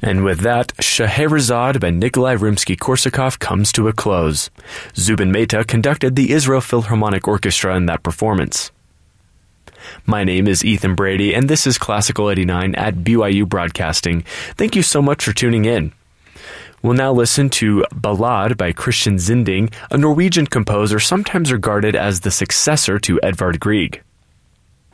And with that, Scheherazade by Nikolai Rimsky-Korsakov comes to a close. Zubin Mehta conducted the Israel Philharmonic Orchestra in that performance. My name is Ethan Brady, and this is Classical 89 at BYU Broadcasting. Thank you so much for tuning in. We'll now listen to Ballade by Christian Zinding, a Norwegian composer sometimes regarded as the successor to Edvard Grieg.